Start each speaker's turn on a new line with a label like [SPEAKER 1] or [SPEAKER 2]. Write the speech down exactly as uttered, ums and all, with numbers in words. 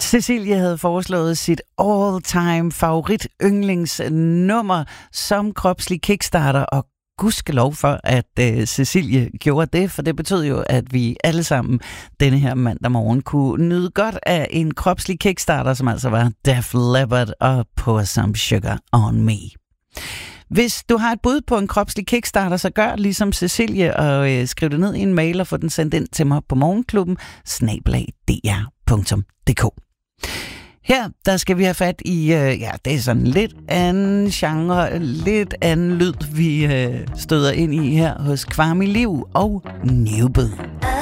[SPEAKER 1] Cecilie havde foreslået sit all-time favorit yndlingsnummer som kropslig kickstarter, og gudskelov for, at uh, Cecilie gjorde det, for det betød jo, at vi alle sammen denne her mandag morgen kunne nyde godt af en kropslig kickstarter, som altså var Def Leppard og Pour Some Sugar On Me. Hvis du har et bud på en kropslig kickstarter, så gør ligesom Cecilie og øh, skriv det ned i en mail og få den sendt ind til mig på morgenklubben snabel-a d r punktum d k. Her, der skal vi have fat i, øh, ja, det er sådan lidt anden genre, lidt anden lyd, vi øh, støder ind i her hos Kwame Liv og Newbie.